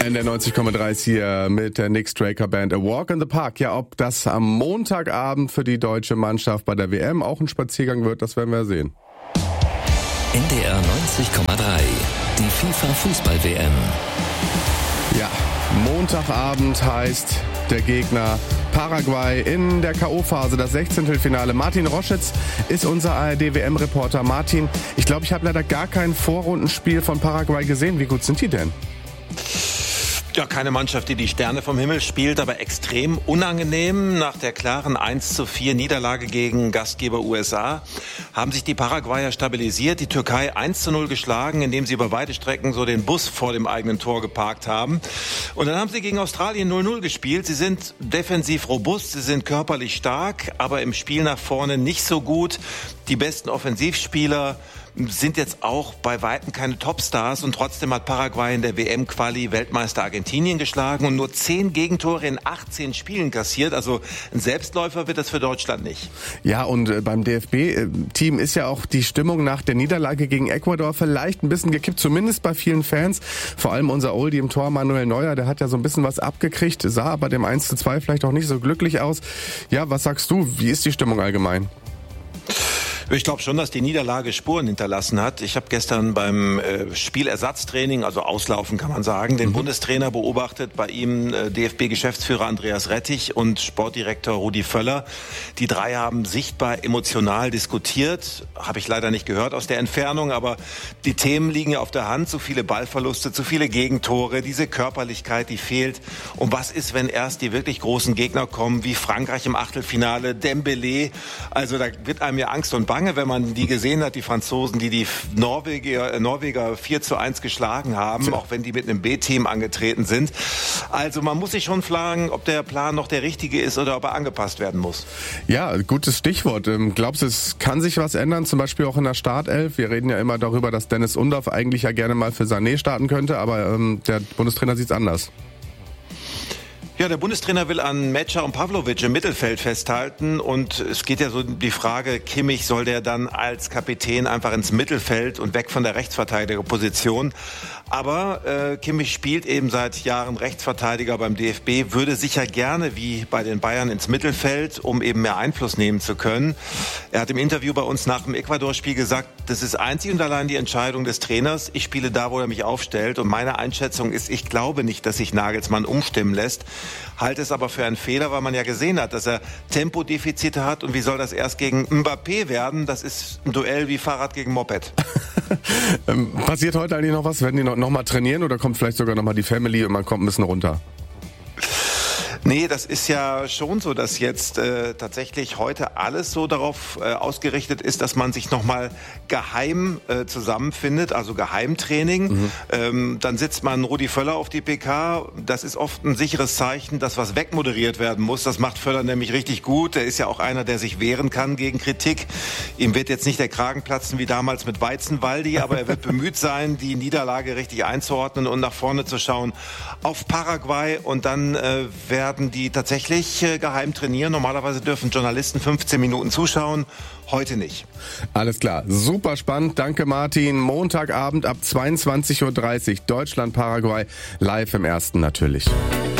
In der 90,3 ist hier mit der Nick Straker Band A Walk in the Park. Ja, ob das am Montagabend für die deutsche Mannschaft bei der WM auch ein Spaziergang wird, das werden wir sehen. NDR 90,3, die FIFA-Fußball-WM. Ja, Montagabend heißt der Gegner Paraguay in der K.O.-Phase, das 16. Finale. Martin Roschitz ist unser ARD-WM-Reporter. Martin, ich glaube, ich habe leider gar kein Vorrundenspiel von Paraguay gesehen. Wie gut sind die denn? Ja, keine Mannschaft, die die Sterne vom Himmel spielt, aber extrem unangenehm. Nach der klaren 1:4 Niederlage gegen Gastgeber USA haben sich die Paraguayer stabilisiert, die Türkei 1:0 geschlagen, indem sie über weite Strecken so den Bus vor dem eigenen Tor geparkt haben. Und dann haben sie gegen Australien 0:0 gespielt. Sie sind defensiv robust, sie sind körperlich stark, aber im Spiel nach vorne nicht so gut. Die besten Offensivspieler sind jetzt auch bei Weitem keine Topstars und trotzdem hat Paraguay in der WM-Quali Weltmeister Argentinien geschlagen und nur 10 Gegentore in 18 Spielen kassiert. Also ein Selbstläufer wird das für Deutschland nicht. Ja, und beim DFB-Team ist ja auch die Stimmung nach der Niederlage gegen Ecuador vielleicht ein bisschen gekippt, zumindest bei vielen Fans. Vor allem unser Oldie im Tor, Manuel Neuer, der hat ja so ein bisschen was abgekriegt, sah bei dem 1:2 vielleicht auch nicht so glücklich aus. Ja, was sagst du? Wie ist die Stimmung allgemein? Ich glaube schon, dass die Niederlage Spuren hinterlassen hat. Ich habe gestern beim Spielersatztraining, also Auslaufen kann man sagen, den Bundestrainer beobachtet, bei ihm DFB-Geschäftsführer Andreas Rettich und Sportdirektor Rudi Völler. Die drei haben sichtbar emotional diskutiert. Habe ich leider nicht gehört aus der Entfernung, aber die Themen liegen ja auf der Hand. Zu viele Ballverluste, zu viele Gegentore, diese Körperlichkeit, die fehlt. Und was ist, wenn erst die wirklich großen Gegner kommen, wie Frankreich im Achtelfinale, Dembélé? Also da wird einem ja Angst und Bange, wenn man die gesehen hat, die Franzosen, die Norweger 4:1 geschlagen haben, auch wenn die mit einem B-Team angetreten sind. Also man muss sich schon fragen, ob der Plan noch der richtige ist oder ob er angepasst werden muss. Ja, gutes Stichwort. Glaubst du, es kann sich was ändern, zum Beispiel auch in der Startelf? Wir reden ja immer darüber, dass Dennis Undorf eigentlich ja gerne mal für Sané starten könnte, aber der Bundestrainer sieht es anders. Ja, der Bundestrainer will an Metscher und Pavlovic im Mittelfeld festhalten und es geht ja so die Frage, Kimmich, soll der dann als Kapitän einfach ins Mittelfeld und weg von der Rechtsverteidigerposition? Aber Kimmich spielt eben seit Jahren Rechtsverteidiger beim DFB, würde sicher gerne wie bei den Bayern ins Mittelfeld, um eben mehr Einfluss nehmen zu können. Er hat im Interview bei uns nach dem Ecuador-Spiel gesagt, das ist einzig und allein die Entscheidung des Trainers. Ich spiele da, wo er mich aufstellt und meine Einschätzung ist, ich glaube nicht, dass sich Nagelsmann umstimmen lässt. Halte es aber für einen Fehler, weil man ja gesehen hat, dass er Tempodefizite hat und wie soll das erst gegen Mbappé werden? Das ist ein Duell wie Fahrrad gegen Moped. Passiert heute eigentlich noch was? Werden die noch mal trainieren oder kommt vielleicht sogar noch mal die Family und man kommt ein bisschen runter? Nee, das ist ja schon so, dass jetzt tatsächlich heute alles so darauf ausgerichtet ist, dass man sich nochmal geheim zusammenfindet, also Geheimtraining. Dann sitzt man Rudi Völler auf die PK. Das ist oft ein sicheres Zeichen, dass was wegmoderiert werden muss. Das macht Völler nämlich richtig gut. Er ist ja auch einer, der sich wehren kann gegen Kritik. Ihm wird jetzt nicht der Kragen platzen wie damals mit Weizenwaldi, aber er wird bemüht sein, die Niederlage richtig einzuordnen und nach vorne zu schauen auf Paraguay. Und dann werden die tatsächlich geheim trainieren. Normalerweise dürfen Journalisten 15 Minuten zuschauen, heute nicht. Alles klar, super spannend. Danke Martin. Montagabend ab 22:30 Uhr Deutschland, Paraguay, live im Ersten natürlich.